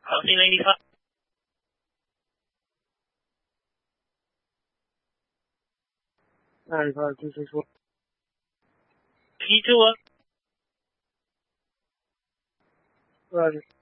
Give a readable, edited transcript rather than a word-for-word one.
好，现在你好。 那一块就是说， 记住啊。